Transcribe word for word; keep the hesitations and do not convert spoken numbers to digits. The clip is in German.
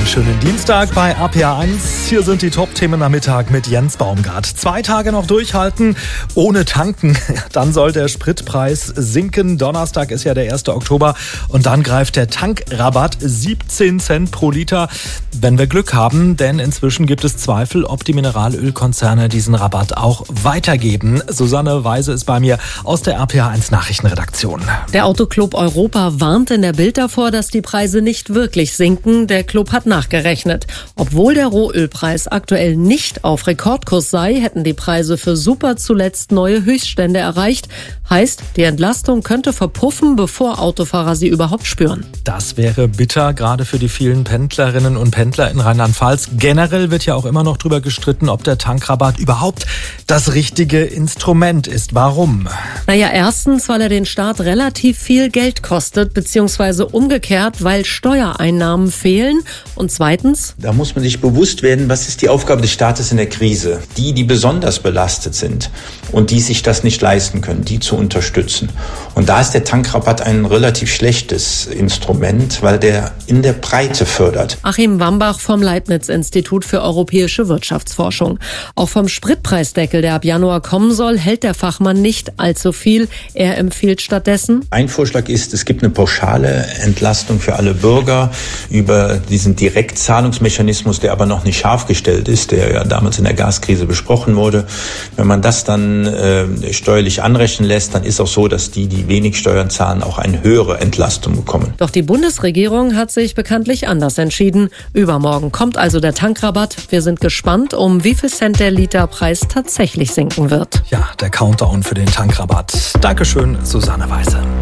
schönen Dienstag bei A P A eins. Hier sind die Top-Themen am Mittag mit Jens Baumgart. Zwei Tage noch durchhalten ohne tanken. Dann soll der Spritpreis sinken. Donnerstag ist ja der erste Oktober. Und dann greift der Tankrabatt siebzehn Cent pro Liter. Wenn wir Glück haben, denn inzwischen gibt es Zweifel, ob die Mineralölkonzerne diesen Rabatt auch weitergeben. Susanne Weise ist bei mir aus der A P A eins Nachrichtenredaktion. Der Autoclub Europa warnt in der Bild davor, dass die Preise nicht wirklich sinken. Der Club hat nachgerechnet. Obwohl der Rohölpreis aktuell nicht auf Rekordkurs sei, hätten die Preise für Super zuletzt neue Höchststände erreicht. Heißt, die Entlastung könnte verpuffen, bevor Autofahrer sie überhaupt spüren. Das wäre bitter, gerade für die vielen Pendlerinnen und Pendler in Rheinland-Pfalz. Generell wird ja auch immer noch darüber gestritten, ob der Tankrabatt überhaupt das richtige Instrument ist. Warum? Naja, erstens, weil er den Staat relativ viel Geld kostet, beziehungsweise umgekehrt, weil Steuereinnahmen fehlen. Und zweitens, da muss man sich bewusst werden, was ist die Aufgabe des Staates in der Krise? Die, die besonders belastet sind und die sich das nicht leisten können, die zu unterstützen. Und da ist der Tankrabatt ein relativ schlechtes Instrument, weil der in der Breite fördert. Achim Wambach vom Leibniz-Institut für europäische Wirtschaftsforschung. Auch vom Spritpreisdeckel, der ab Januar kommen soll, hält der Fachmann nicht allzu viel. Er empfiehlt stattdessen: Ein Vorschlag ist, es gibt eine pauschale Entlastung für alle Bürger über diesen Direktzahlungsmechanismus, der aber noch nicht scharf gestellt ist, der ja damals in der Gaskrise besprochen wurde. Wenn man das dann äh, steuerlich anrechnen lässt, dann ist auch so, dass die, die wenig Steuern zahlen, auch eine höhere Entlastung bekommen. Doch die Bundesregierung hat sich bekanntlich anders entschieden. Übermorgen kommt also der Tankrabatt. Wir sind gespannt, um wie viel Cent der Literpreis tatsächlich sinken wird. Ja, der Countdown für den Tankrabatt. Dankeschön, Susanne Weise.